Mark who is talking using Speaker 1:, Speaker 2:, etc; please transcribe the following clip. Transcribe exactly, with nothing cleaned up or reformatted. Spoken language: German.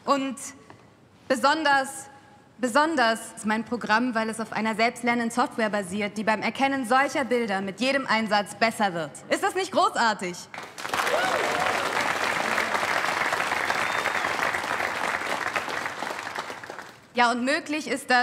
Speaker 1: Und besonders, besonders ist mein Programm, weil es auf einer selbstlernenden Software basiert, die beim Erkennen solcher Bilder mit jedem Einsatz besser wird. Ist das nicht großartig? Ja, und möglich ist das